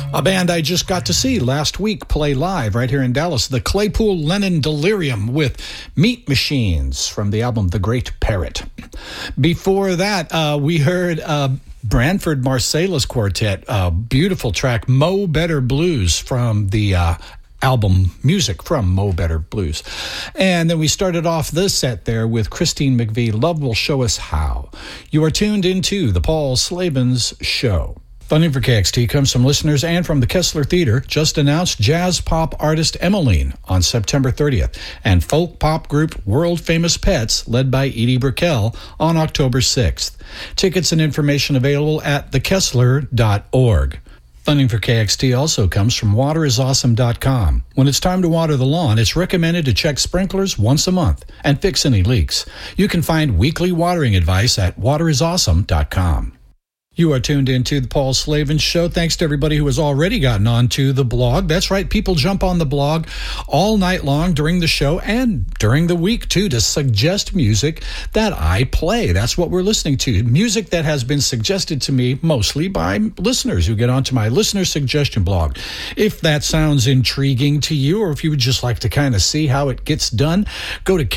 A band I just got to see last week play live right here in Dallas, the Claypool Lennon Delirium with Meat Machines from the album The Great Parrot. Before that, we heard Branford Marsalis Quartet, a beautiful track, Mo Better Blues from the album Music from Mo Better Blues. And then we started off this set there with Christine McVie, Love Will Show Us How. You are tuned into the Paul Slavens Show. Funding for KXT comes from listeners and from the Kessler Theater. Just announced jazz pop artist Emmeline on September 30th and folk pop group World Famous Pets, led by Edie Brickell, on October 6th. Tickets and information available at thekessler.org. Funding for KXT also comes from waterisawesome.com. When it's time to water the lawn, it's recommended to check sprinklers once a month and fix any leaks. You can find weekly watering advice at waterisawesome.com. You are tuned into the Paul Slavens Show. Thanks to everybody who has already gotten onto the blog. That's right, people jump on the blog all night long during the show and during the week, too, to suggest music that I play. That's what we're listening to. Music that has been suggested to me mostly by listeners who get onto my listener suggestion blog. If that sounds intriguing to you, or if you would just like to kind of see how it gets done, go to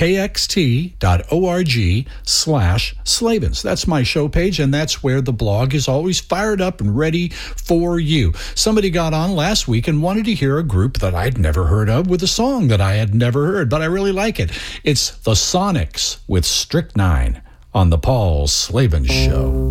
kxt.org/Slavens. That's my show page, and that's where the blog is always fired up and ready for you. Somebody got on last week and wanted to hear a group that I'd never heard of with a song that I had never heard, but I really like it. It's the Sonics with Strychnine on the Paul Slavens Show.